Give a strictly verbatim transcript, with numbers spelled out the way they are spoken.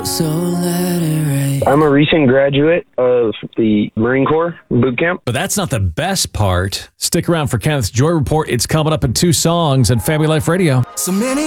So let it rain. I'm a recent graduate of the Marine Corps boot camp. But that's not the best part. Stick around for Kenneth's Joy Report. It's coming up in two songs on Family Life Radio. So many